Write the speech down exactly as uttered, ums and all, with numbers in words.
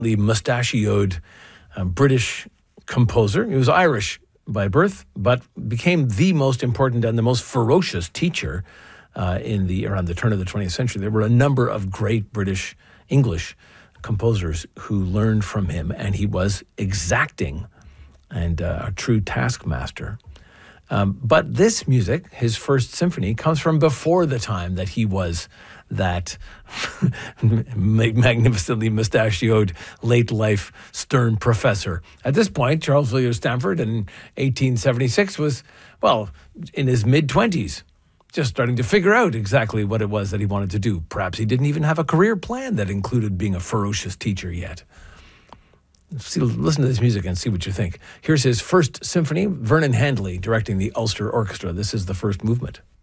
the mustachioed uh, British composer. He was Irish by birth, but became the most important and the most ferocious teacher uh, in the around the turn of the twentieth century. There were a number of great British English composers who learned from him, and he was exacting and uh, a true taskmaster. Um, but this music, his first symphony, comes from before the time that he was that magnificently mustachioed, late-life, stern professor. At this point, Charles Villiers Stanford in eighteen seventy-six was, well, in his mid-twenties, just starting to figure out exactly what it was that he wanted to do. Perhaps he didn't even have a career plan that included being a ferocious teacher yet. See, listen to this music and see what you think. Here's his first symphony, Vernon Handley directing the Ulster Orchestra. This is the first movement.